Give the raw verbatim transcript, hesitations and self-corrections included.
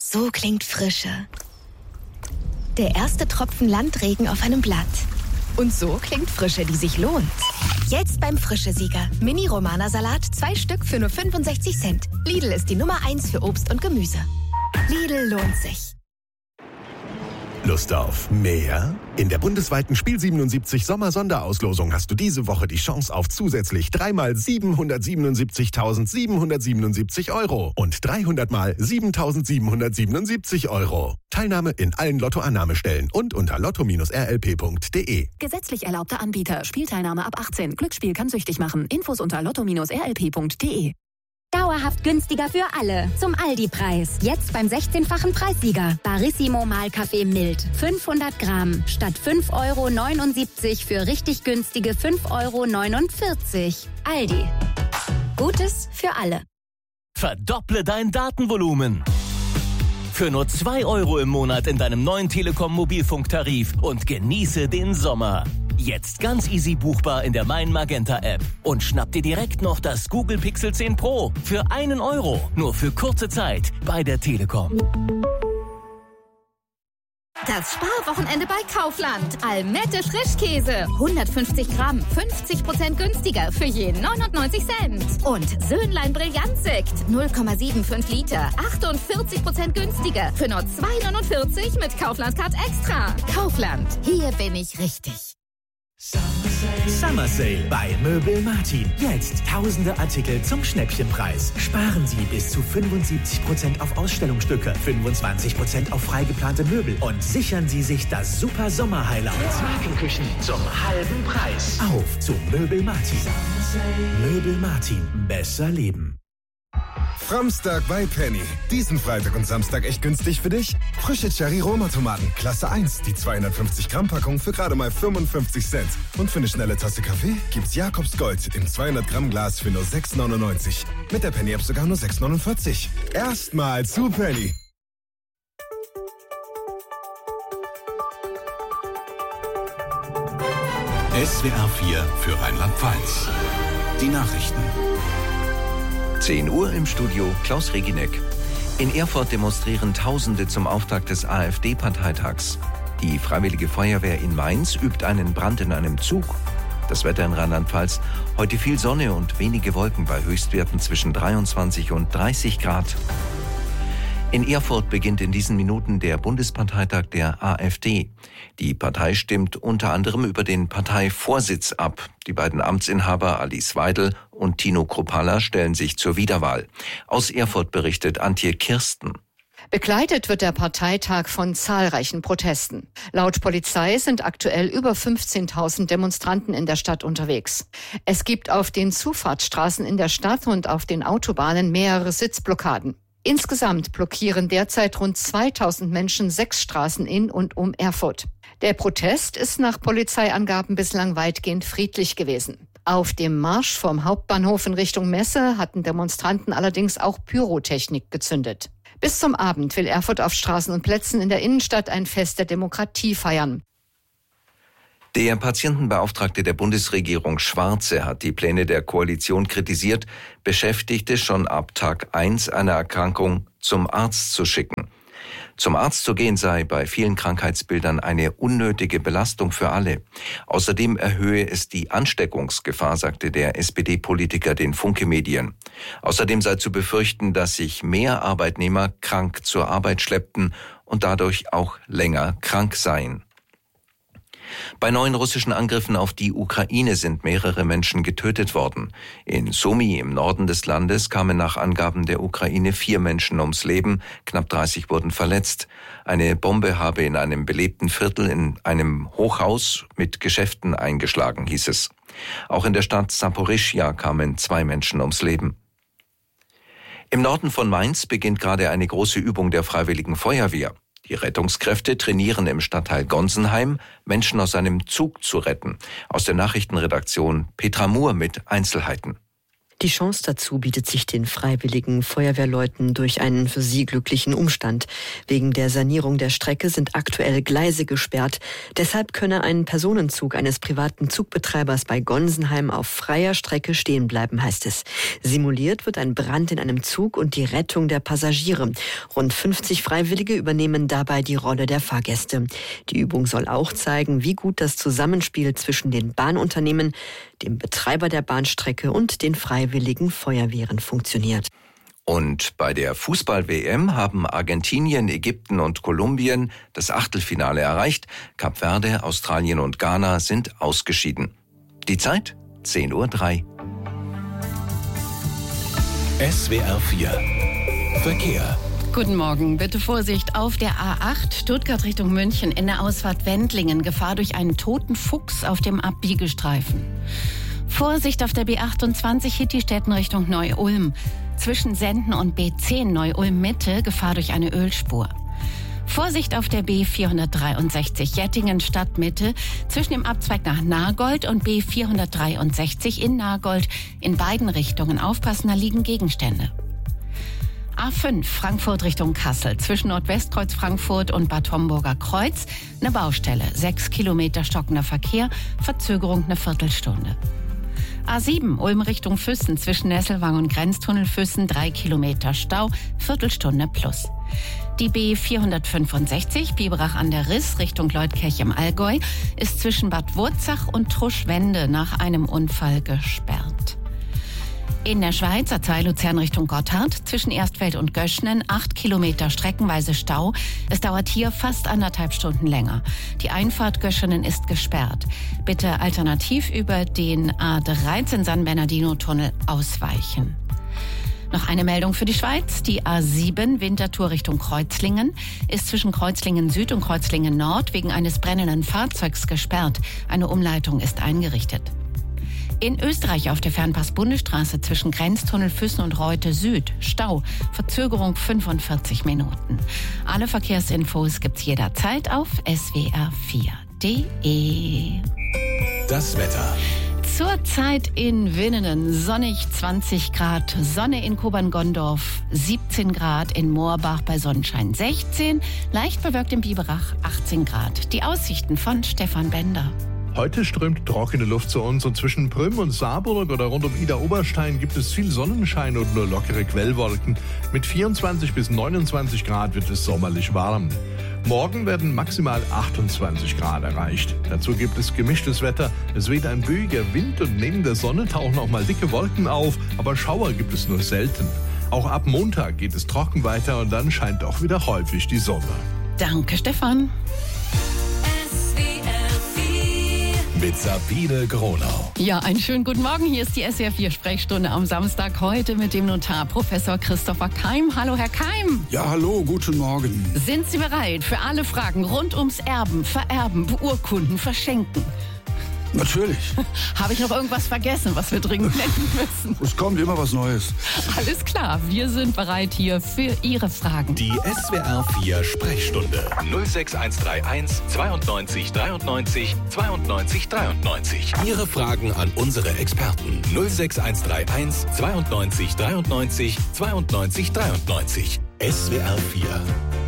So klingt Frische. Der erste Tropfen Landregen auf einem Blatt. Und so klingt Frische, die sich lohnt. Jetzt beim Frische-Sieger. Mini-Romana-Salat, zwei Stück für nur fünfundsechzig Cent. Lidl ist die Nummer eins für Obst und Gemüse. Lidl lohnt sich. Lust auf mehr? In der bundesweiten Spiel siebenundsiebzig Sommer-Sonderauslosung hast du diese Woche die Chance auf zusätzlich dreimal siebenhundertsiebenundsiebzigtausendsiebenhundertsiebenundsiebzig Euro und dreihundert mal siebentausendsiebenhundertsiebenundsiebzig Euro. Teilnahme in allen Lottoannahmestellen und unter lotto Bindestrich r l p punkt d e. Gesetzlich erlaubter Anbieter. Spielteilnahme ab achtzehn. Glücksspiel kann süchtig machen. Infos unter lotto Bindestrich r l p punkt d e. Dauerhaft günstiger für alle. Zum Aldi-Preis. Jetzt beim sechzehnfachen Preissieger. Barissimo Mahlkaffee mild. fünfhundert Gramm. Statt fünf Euro neunundsiebzig für richtig günstige fünf Euro neunundvierzig. Aldi. Gutes für alle. Verdopple dein Datenvolumen. Für nur zwei Euro im Monat in deinem neuen Telekom-Mobilfunktarif und genieße den Sommer. Jetzt ganz easy buchbar in der Mein Magenta App. Und schnapp dir direkt noch das Google Pixel zehn Pro für einen Euro. Nur für kurze Zeit bei der Telekom. Das Sparwochenende bei Kaufland. Almette Frischkäse. hundertfünfzig Gramm. fünfzig Prozent günstiger für je neunundneunzig Cent. Und Söhnlein Brillantsekt. null Komma fünfundsiebzig Liter. achtundvierzig Prozent günstiger für nur zwei neunundvierzig mit Kaufland Card Extra. Kaufland. Hier bin ich richtig. Summer Sale bei Möbel Martin. Jetzt tausende Artikel zum Schnäppchenpreis. Sparen Sie bis zu fünfundsiebzig Prozent auf Ausstellungsstücke, fünfundzwanzig Prozent auf freigeplante Möbel und sichern Sie sich das super Sommer-Highlight. Markenküchen zum halben Preis. Auf zu Möbel Martin. Möbel Martin. Besser leben. Framstag bei Penny. Diesen Freitag und Samstag echt günstig für dich? Frische Cherry-Roma-Tomaten, Klasse eins. Die zweihundertfünfzig Gramm Packung für gerade mal fünfundfünfzig Cent. Und für eine schnelle Tasse Kaffee gibt's Jakobs Gold im zweihundert Gramm Glas für nur sechs neunundneunzig. Mit der Penny-App sogar nur sechs neunundvierzig. Erstmal zu Penny. S W R vier für Rheinland-Pfalz. Die Nachrichten. zehn Uhr im Studio Klaus Regineck. In Erfurt demonstrieren Tausende zum Auftakt des AfD-Parteitags. Die Freiwillige Feuerwehr in Mainz übt einen Brand in einem Zug. Das Wetter in Rheinland-Pfalz. Heute viel Sonne und wenige Wolken bei Höchstwerten zwischen dreiundzwanzig und dreißig Grad. In Erfurt beginnt in diesen Minuten der Bundesparteitag der AfD. Die Partei stimmt unter anderem über den Parteivorsitz ab. Die beiden Amtsinhaber Alice Weidel und Tino Kruppalla stellen sich zur Wiederwahl. Aus Erfurt berichtet Antje Kirsten. Begleitet wird der Parteitag von zahlreichen Protesten. Laut Polizei sind aktuell über fünfzehntausend Demonstranten in der Stadt unterwegs. Es gibt auf den Zufahrtsstraßen in der Stadt und auf den Autobahnen mehrere Sitzblockaden. Insgesamt blockieren derzeit rund zweitausend Menschen sechs Straßen in und um Erfurt. Der Protest ist nach Polizeiangaben bislang weitgehend friedlich gewesen. Auf dem Marsch vom Hauptbahnhof in Richtung Messe hatten Demonstranten allerdings auch Pyrotechnik gezündet. Bis zum Abend will Erfurt auf Straßen und Plätzen in der Innenstadt ein Fest der Demokratie feiern. Der Patientenbeauftragte der Bundesregierung Schwarze hat die Pläne der Koalition kritisiert, Beschäftigte schon ab Tag eins einer Erkrankung zum Arzt zu schicken. Zum Arzt zu gehen sei bei vielen Krankheitsbildern eine unnötige Belastung für alle. Außerdem erhöhe es die Ansteckungsgefahr, sagte der S P D-Politiker den Funke-Medien. Außerdem sei zu befürchten, dass sich mehr Arbeitnehmer krank zur Arbeit schleppten und dadurch auch länger krank seien. Bei neuen russischen Angriffen auf die Ukraine sind mehrere Menschen getötet worden. In Sumy im Norden des Landes kamen nach Angaben der Ukraine vier Menschen ums Leben, knapp dreißig wurden verletzt. Eine Bombe habe in einem belebten Viertel in einem Hochhaus mit Geschäften eingeschlagen, hieß es. Auch in der Stadt Saporischschja kamen zwei Menschen ums Leben. Im Norden von Mainz beginnt gerade eine große Übung der Freiwilligen Feuerwehr. Die Rettungskräfte trainieren im Stadtteil Gonsenheim, Menschen aus einem Zug zu retten. Aus der Nachrichtenredaktion Petra Muhr mit Einzelheiten. Die Chance dazu bietet sich den freiwilligen Feuerwehrleuten durch einen für sie glücklichen Umstand. Wegen der Sanierung der Strecke sind aktuell Gleise gesperrt. Deshalb könne ein Personenzug eines privaten Zugbetreibers bei Gonsenheim auf freier Strecke stehen bleiben, heißt es. Simuliert wird ein Brand in einem Zug und die Rettung der Passagiere. Rund fünfzig Freiwillige übernehmen dabei die Rolle der Fahrgäste. Die Übung soll auch zeigen, wie gut das Zusammenspiel zwischen den Bahnunternehmen, dem Betreiber der Bahnstrecke und den freiwilligen Feuerwehren funktioniert. Und bei der Fußball-W M haben Argentinien, Ägypten und Kolumbien das Achtelfinale erreicht. Kap Verde, Australien und Ghana sind ausgeschieden. Die Zeit? zehn Uhr drei. S W R vier Verkehr. Guten Morgen. Bitte Vorsicht auf der A acht Stuttgart Richtung München in der Ausfahrt Wendlingen. Gefahr durch einen toten Fuchs auf dem Abbiegestreifen. Vorsicht auf der B achtundzwanzig Hittistetten Richtung Neu-Ulm. Zwischen Senden und B zehn Neu-Ulm Mitte Gefahr durch eine Ölspur. Vorsicht auf der B vierhundertdreiundsechzig Jettingen Stadtmitte zwischen dem Abzweig nach Nagold und B vierhundertdreiundsechzig in Nagold in beiden Richtungen. Aufpassen, da liegen Gegenstände. A fünf Frankfurt Richtung Kassel zwischen Nordwestkreuz Frankfurt und Bad Homburger Kreuz eine Baustelle. Sechs Kilometer stockender Verkehr, Verzögerung eine Viertelstunde. A sieben Ulm Richtung Füssen zwischen Nesselwang und Grenztunnel Füssen drei Kilometer Stau, Viertelstunde plus. Die B vierhundertfünfundsechzig Biberach an der Riss Richtung Leutkirch im Allgäu ist zwischen Bad Wurzach und Truschwende nach einem Unfall gesperrt. In der Schweiz, Arzei Luzern Richtung Gotthard, zwischen Erstfeld und Göschnen, acht Kilometer streckenweise Stau. Es dauert hier fast anderthalb Stunden länger. Die Einfahrt Göschenen ist gesperrt. Bitte alternativ über den A dreizehn San Bernardino-Tunnel ausweichen. Noch eine Meldung für die Schweiz. Die A sieben Winterthur Richtung Kreuzlingen ist zwischen Kreuzlingen Süd und Kreuzlingen Nord wegen eines brennenden Fahrzeugs gesperrt. Eine Umleitung ist eingerichtet. In Österreich auf der Fernpass-Bundesstraße zwischen Grenztunnel Füssen und Reute Süd Stau, Verzögerung fünfundvierzig Minuten. Alle Verkehrsinfos gibt's jederzeit auf S W R vier Punkt D E. Das Wetter. Zurzeit in Winnenden sonnig zwanzig Grad, Sonne in Kobern-Gondorf siebzehn Grad, in Moorbach bei Sonnenschein sechzehn, leicht bewölkt in Biberach achtzehn Grad. Die Aussichten von Stefan Bender. Heute strömt trockene Luft zu uns und zwischen Prüm und Saarburg oder rund um Ida-Oberstein gibt es viel Sonnenschein und nur lockere Quellwolken. Mit vierundzwanzig bis neunundzwanzig Grad wird es sommerlich warm. Morgen werden maximal achtundzwanzig Grad erreicht. Dazu gibt es gemischtes Wetter. Es weht ein böiger Wind und neben der Sonne tauchen auch mal dicke Wolken auf, aber Schauer gibt es nur selten. Auch ab Montag geht es trocken weiter und dann scheint auch wieder häufig die Sonne. Danke, Stefan. Mit Sabine Gronau. Ja, einen schönen guten Morgen. Hier ist die S W R vier Sprechstunde am Samstag. Heute mit dem Notar Professor Christopher Keim. Hallo, Herr Keim. Ja, hallo, guten Morgen. Sind Sie bereit für alle Fragen rund ums Erben, Vererben, Beurkunden, Verschenken? Natürlich. Habe ich noch irgendwas vergessen, was wir dringend nennen müssen? Es kommt immer was Neues. Alles klar, wir sind bereit hier für Ihre Fragen. Die S W R vier Sprechstunde. null sechs eins drei eins zweiundneunzig dreiundneunzig zweiundneunzig dreiundneunzig. Ihre Fragen an unsere Experten. null sechs eins drei eins zweiundneunzig dreiundneunzig zweiundneunzig dreiundneunzig. S W R vier